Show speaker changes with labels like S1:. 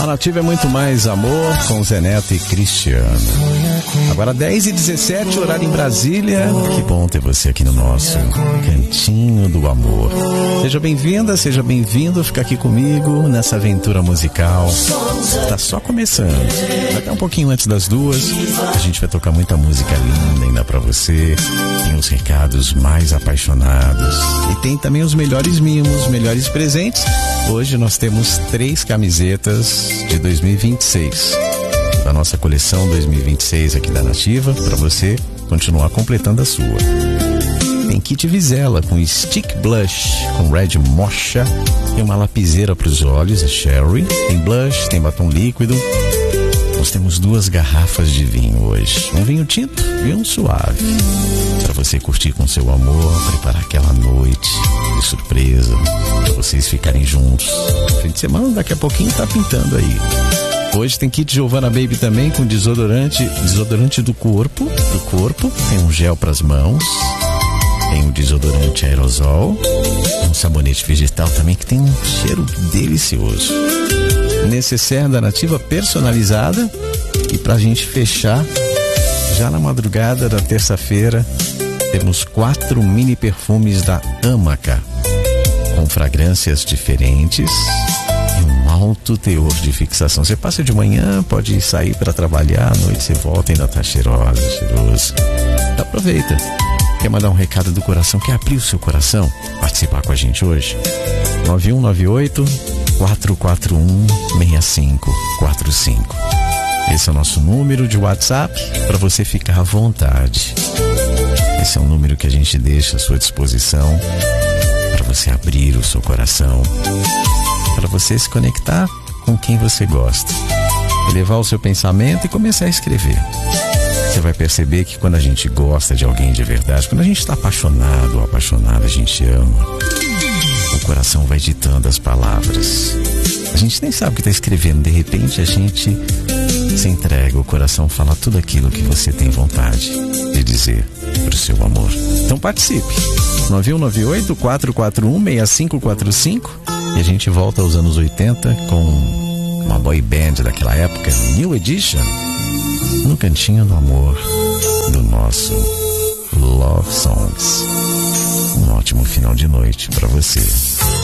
S1: A Nativa é muito mais amor com Zé Neto e Cristiano. Agora 10h17, horário em Brasília. Que bom ter você aqui no nosso Cantinho do Amor. Seja bem-vinda, seja bem-vindo ficar aqui comigo nessa aventura musical. Tá só começando. Até um pouquinho antes das 2, a gente vai tocar muita música linda ainda pra você. Tem os recados mais apaixonados e tem também os melhores mimos, melhores presentes. Hoje nós temos 3 camisetas de 2026 da nossa coleção 2026 aqui da Nativa, para você continuar completando a sua. Tem kit Vizela com stick blush com red mocha, tem uma lapiseira para os olhos, a Sherry, tem blush, tem batom líquido. Nós temos 2 garrafas de vinho hoje, um vinho tinto e um suave, para você curtir com seu amor, preparar aquela noite de surpresa, para vocês ficarem juntos. Fim de semana daqui a pouquinho tá pintando aí. Hoje tem kit Giovanna Baby também com desodorante do corpo, tem um gel para as mãos, tem um desodorante aerosol, um sabonete vegetal também que tem um cheiro delicioso. Necessaire da Nativa personalizada. E pra gente fechar, já na madrugada da terça-feira, temos 4 mini perfumes da Amaca, com fragrâncias diferentes e um alto teor de fixação. Você passa de manhã, pode sair para trabalhar, à noite você volta, ainda tá cheiroso. Então aproveita. Quer mandar um recado do coração? Quer abrir o seu coração? Participar com a gente hoje? 9198-441-6545. Esse é o nosso número de WhatsApp para você ficar à vontade. Esse é um número que a gente deixa à sua disposição para você abrir o seu coração, para você se conectar com quem você gosta, elevar o seu pensamento e começar a escrever. Você vai perceber que quando a gente gosta de alguém de verdade, quando a gente está apaixonado ou apaixonada, a gente ama, o coração vai ditando as palavras. A gente nem sabe o que está escrevendo, de repente a gente se entrega, o coração fala tudo aquilo que você tem vontade de dizer para o seu amor. Então participe, 9198-441-6545, e a gente volta aos anos 80 com uma boy band daquela época, New Edition, no Cantinho do Amor do nosso Love Songs. Um ótimo final de noite para você.